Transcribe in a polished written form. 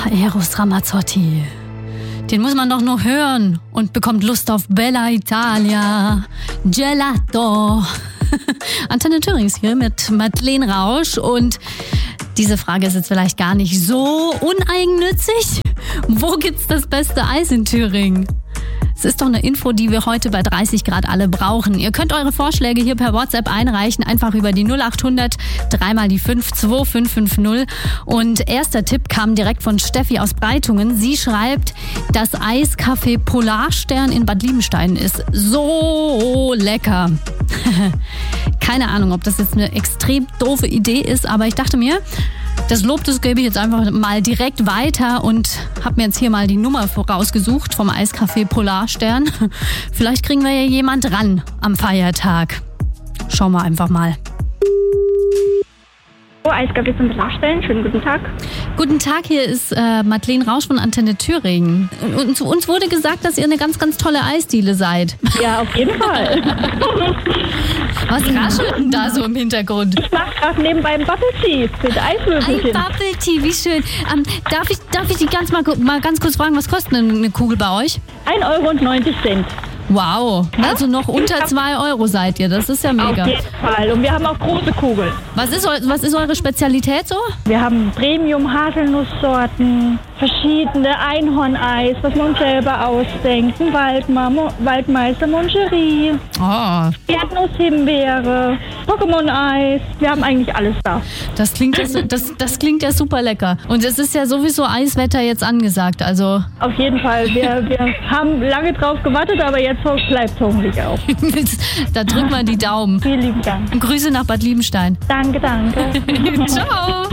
Eros Ramazzotti. Den muss man doch nur hören und bekommt Lust auf Bella Italia, Gelato. Antenne Thürings hier mit Madeleine Rausch und diese Frage ist jetzt vielleicht gar nicht so uneigennützig. Wo gibt's das beste Eis in Thüringen? Es ist doch eine Info, die wir heute bei 30 Grad alle brauchen. Ihr könnt eure Vorschläge hier per WhatsApp einreichen, einfach über die 0800 3 mal die 5 2550. Und erster Tipp kam direkt von Steffi aus Breitungen. Sie schreibt, das Eiscafé Polarstern in Bad Liebenstein ist so lecker. Keine Ahnung, ob das jetzt eine extrem doofe Idee ist, aber ich dachte mir, das Lob, das gebe ich jetzt einfach mal direkt weiter und habe mir jetzt hier mal die Nummer vorausgesucht vom Eiscafé Polarstern. Vielleicht kriegen wir ja jemand ran am Feiertag. Schauen wir einfach mal. Eiscafé zum Polarstern, schönen guten Tag. Guten Tag, hier ist Madeleine Rausch von Antenne Thüringen. Und zu uns wurde gesagt, dass ihr eine ganz, ganz tolle Eisdiele seid. Ja, auf jeden Fall. Was raschelt denn da so im Hintergrund? Ich mache gerade nebenbei ein Bubble Tea mit Eiswürfelchen. Ein Bubble Tea, wie schön. Darf ich Sie mal ganz kurz fragen, was kostet denn eine Kugel bei euch? 1,90 €. Wow, also noch unter 2 € seid ihr, das ist ja mega. Auf jeden Fall. Und wir haben auch große Kugeln. Was ist eure Spezialität so? Wir haben Premium-Haselnusssorten, verschiedene Einhorneis, was wir uns selber ausdenken, Waldmeister Moncherie, Erdnuss-Himbeere, Pokémon-Eis. Wir haben eigentlich alles da. Das klingt ja super lecker. Und es ist ja sowieso Eiswetter jetzt angesagt, also. Auf jeden Fall. Wir haben lange drauf gewartet, aber jetzt bleibt es hoffentlich auch. Da drücken wir die Daumen. Vielen lieben Dank. Und Grüße nach Bad Liebenstein. Danke. Ciao.